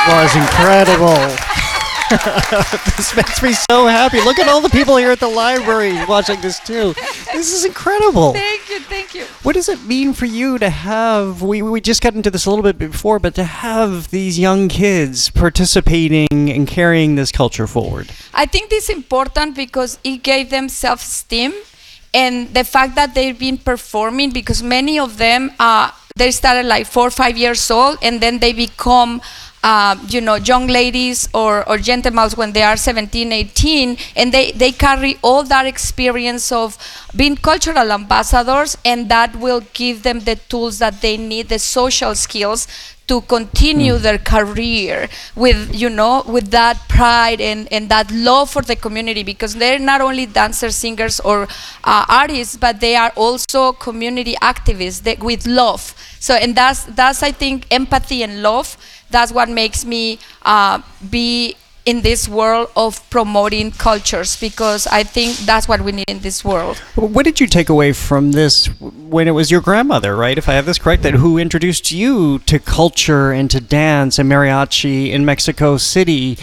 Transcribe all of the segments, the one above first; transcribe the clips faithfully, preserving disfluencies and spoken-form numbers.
was incredible. This makes me so happy. Look at all the people here at the library watching this too. This is incredible. Thank you, thank you. What does it mean for you to have, we, we just got into this a little bit before, but to have these young kids participating and carrying this culture forward? I think this is important because it gave them self-esteem, and the fact that they've been performing, because many of them, uh, they started like four or five years old, and then they become Uh, you know, young ladies or, or gentlemen when they are seventeen, eighteen, and they, they carry all that experience of being cultural ambassadors, and that will give them the tools that they need, the social skills, to continue mm. their career with, you know, with that pride and, and that love for the community, because they're not only dancers, singers, or uh, artists, but they are also community activists that, with love. So, and that's, that's, I think, empathy and love. That's what makes me uh, be in this world of promoting cultures, because I think that's what we need in this world. What did you take away from this when it was your grandmother, right, if I have this correct, that who introduced you to culture and to dance and mariachi in Mexico City?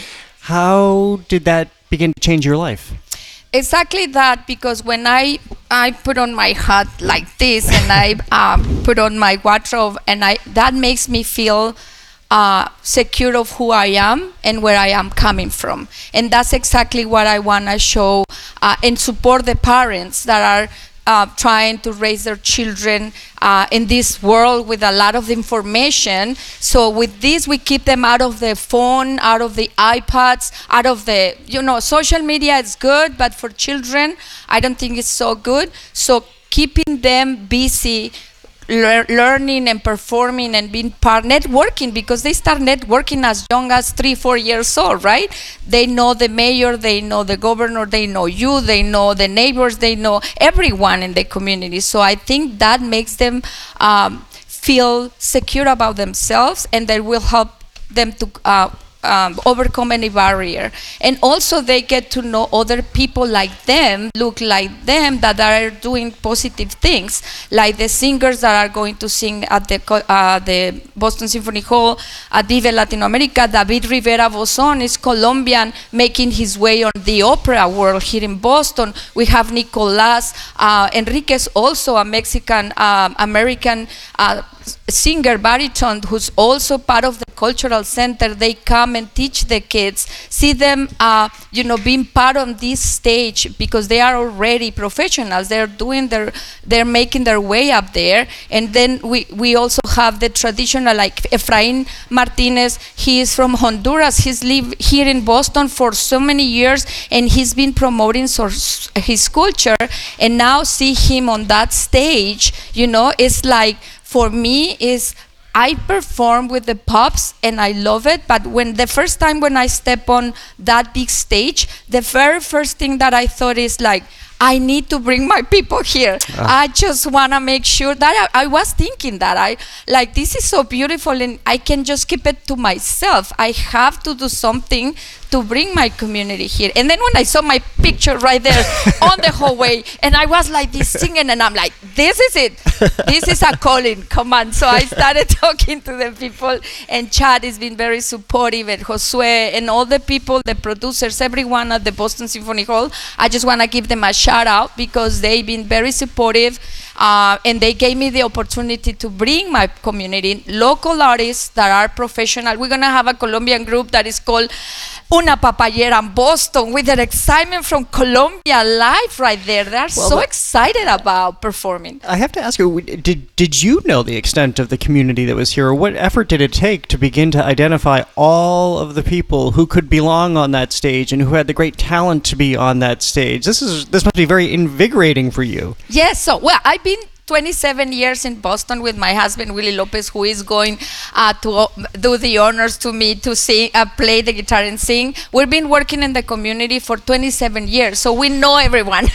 How did that begin to change your life? Exactly that, because when I I put on my hat like this and I um, put on my wardrobe, and I that makes me feel Uh, secure of who I am and where I am coming from. And that's exactly what I want to show uh, and support the parents that are uh, trying to raise their children uh, in this world with a lot of information. So with this, we keep them out of the phone, out of the iPads, out of the, you know, social media is good, but for children, I don't think it's so good. So keeping them busy, Lear- learning and performing and being part, networking, because they start networking as young as three, four years old, right? They know the mayor, they know the governor, they know you, they know the neighbors, they know everyone in the community. So I think that makes them um, feel secure about themselves, and that will help them to uh, Um, overcome any barrier. And also they get to know other people like them, look like them, that are doing positive things, like the singers that are going to sing at the uh, the Boston Symphony Hall at Vive Latinoamerica. David Rivera Bozon is Colombian, making his way on the opera world here in Boston. We have Nicolas uh, Enriquez, also a Mexican uh, American uh, singer, baritone, who's also part of the cultural center. They come and teach the kids, see them, uh, you know, being part of this stage, because they are already professionals. They're doing their, they're making their way up there. And then we, we also have the traditional, like Efrain Martinez. He is from Honduras. He's lived here in Boston for so many years, and he's been promoting so, his culture. And now see him on that stage, you know, it's like, for me, is I perform with the pops and I love it, but when the first time when I step on that big stage, the very first thing that I thought is like, I need to bring my people here. Ah. I just want to make sure that I, I was thinking that I like, this is so beautiful, and I can just keep it to myself. I have to do something to bring my community here. And then when I saw my picture right there on the hallway, and I was like this singing, and I'm like, this is it. This is a calling. Come on. So I started talking to the people, and Chad has been very supportive, and Josue, and all the people, the producers, everyone at the Boston Symphony Hall. I just want to give them a shout out, because they've been very supportive, uh, and they gave me the opportunity to bring my community, local artists that are professional. We're going to have a Colombian group that is called Una Papayera in Boston, with their excitement from Colombia live right there. They're well, so excited about performing. I have to ask you, did did you know the extent of the community that was here? Or what effort did it take to begin to identify all of the people who could belong on that stage and who had the great talent to be on that stage? This is this must be very invigorating for you. Yes, so well, I've been twenty-seven years in Boston with my husband, Willie Lopez, who is going uh, to uh, do the honors to me to sing, uh, play the guitar and sing. We've been working in the community for twenty-seven years, so we know everyone.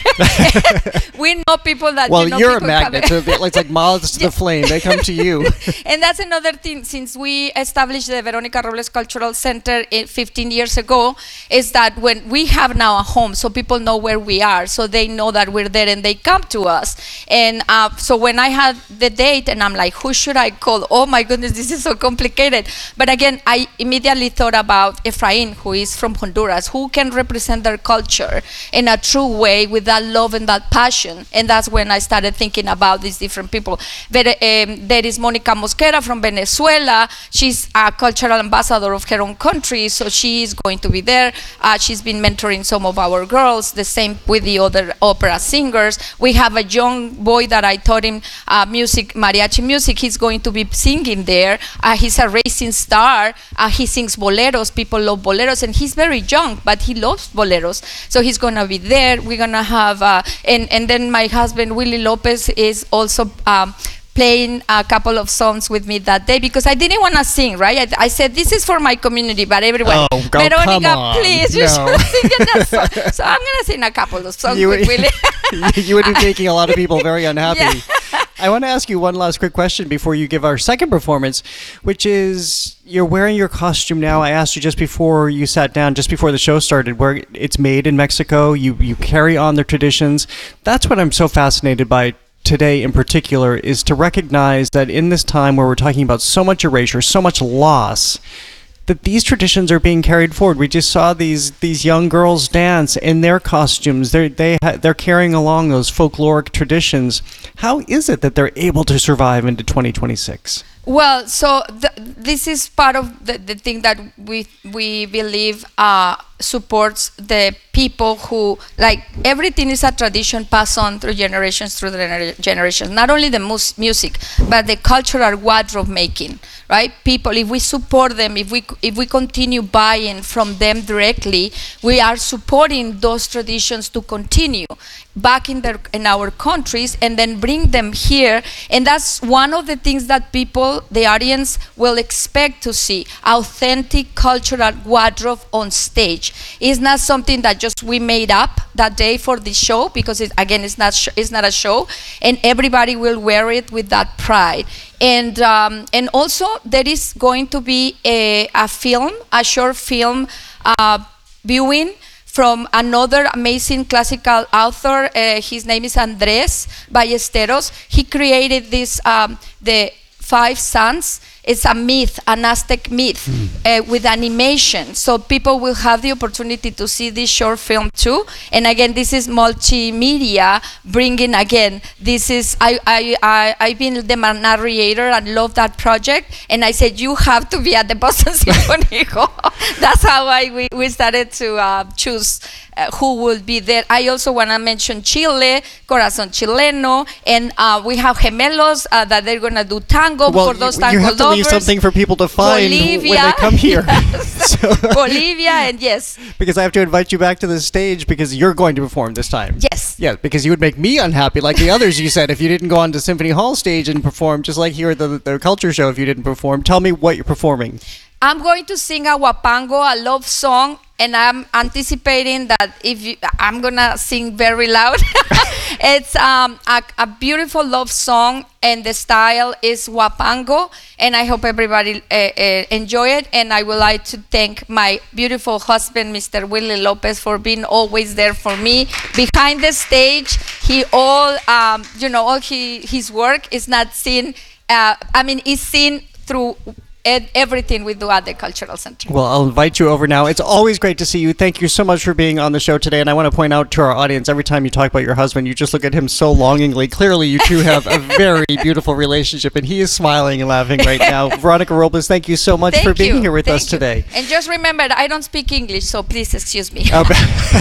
We know people that, well, you know, you're a magnet, so it's like moths to the flame. They come to you. And that's another thing, since we established the Veronica Robles Cultural Center fifteen years ago, is that when we have now a home, so people know where we are, so they know that we're there and they come to us. And uh, so when I had the date, and I'm like, who should I call? Oh my goodness, this is so complicated. But again, I immediately thought about Efrain, who is from Honduras, who can represent their culture in a true way with that love and that passion. And that's when I started thinking about these different people. But, um, there is Monica Mosquera from Venezuela. She's a cultural ambassador of her own country, so she is going to be there. Uh, she's been mentoring some of our girls, the same with the other opera singers. We have a young boy that I taught him uh, music, mariachi music. He's going to be singing there. Uh, he's a racing star. Uh, he sings boleros. People love boleros, and he's very young, but he loves boleros. So he's going to be there. We're going to have, uh, and, and then my husband, Willie Lopez, is also um, playing a couple of songs with me that day, because I didn't want to sing, right? I, I said, this is for my community, but everyone, oh, go, Veronica, come on. please, you no. should sing that song. So I'm going to sing a couple of songs You with would, Willie. you would be making a lot of people very unhappy. Yeah. I want to ask you one last quick question before you give our second performance, which is, you're wearing your costume now. I asked you just before you sat down, just before the show started, where it's made in Mexico. You, you carry on their traditions. That's what I'm so fascinated by today in particular, is to recognize that in this time where we're talking about so much erasure, so much loss, that these traditions are being carried forward. We just saw these these young girls dance in their costumes. They're they ha- they're carrying along those folkloric traditions. How is it that they're able to survive into twenty twenty-six? Well, so th- this is part of the, the thing that we we believe uh, supports the people who, like, everything is a tradition passed on through generations, through the gener- generations. Not only the mus- music, but the cultural wardrobe making, right? People, if we support them, if we if we continue buying from them directly, we are supporting those traditions to continue back in their in our countries, and then bring them here. And that's one of the things that people, the audience, will expect to see: authentic cultural wardrobe on stage. It's not something that just we made up that day for the show, because it, again, it's not sh- it's not a show, and everybody will wear it with that pride. And um, and also there is going to be a, a film, a short film uh, viewing from another amazing classical author. Uh, his name is Andrés Ballesteros. He created this, um, the Five Sons. It's a myth, an Aztec myth, mm. uh, with animation. So people will have the opportunity to see this short film too. And again, this is multimedia, bringing, again, this is, I, I, I, I've been the narrator and love that project. And I said, you have to be at the Boston Symphony Hall. That's how I, we, we started to uh, choose uh, who will be there. I also want to mention Chile, Corazón Chileno, and uh, we have Gemelos uh, that they're going to do tango well, for those you, tango you have to lovers. leave something for people to find Bolivia, when they come here. Yes. So, Bolivia, and yes. Because I have to invite you back to the stage because you're going to perform this time. Yes. Yeah, because you would make me unhappy like the others you said if you didn't go on to Symphony Hall stage and perform, just like here at the, the culture show if you didn't perform. Tell me what you're performing. I'm going to sing a huapango, a love song, and I'm anticipating that if you, I'm gonna sing very loud. It's um, a, a beautiful love song, and the style is huapango, and I hope everybody uh, uh, enjoy it. And I would like to thank my beautiful husband, Mister Willie Lopez, for being always there for me behind the stage. He all, um, you know, all he, his work is not seen. Uh, I mean, is seen through everything we do at the Cultural Center. Well, I'll invite you over now. It's always great to see you. Thank you so much for being on the show today. And I want to point out to our audience, every time you talk about your husband, you just look at him so longingly. Clearly, you two have a very beautiful relationship, and he is smiling and laughing right now. Veronica Robles, thank you so much thank for being you. here with thank us you. today. And just remember, I don't speak English, so please excuse me. Uh,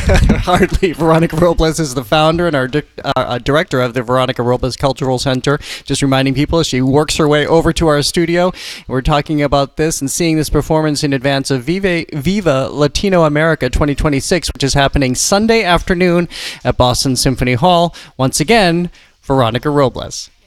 hardly. Veronica Robles is the founder and our di- uh, director of the Veronica Robles Cultural Center. Just reminding people, she works her way over to our studio. We're talking about this and seeing this performance in advance of Viva, Viva Latino America twenty twenty-six, which is happening Sunday afternoon at Boston Symphony Hall. Once again, Veronica Robles.